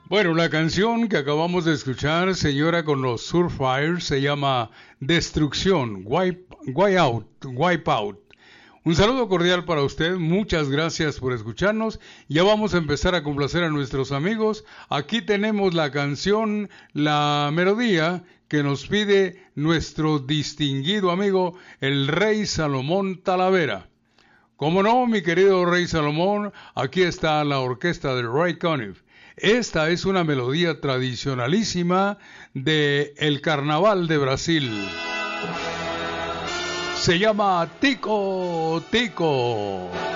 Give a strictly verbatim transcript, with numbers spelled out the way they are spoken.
Bueno, la canción que acabamos de escuchar, señora, con los Surfire, se llama Destrucción, Wipe, Wipe Out, Wipe Out. Un saludo cordial para usted, muchas gracias por escucharnos. Ya vamos a empezar a complacer a nuestros amigos. Aquí tenemos la canción, la melodía que nos pide nuestro distinguido amigo, el Rey Salomón Talavera. Como no, mi querido Rey Salomón, aquí está la orquesta de Ray Conniff. Esta es una melodía tradicionalísima de el Carnaval de Brasil. Se llama Tico Tico.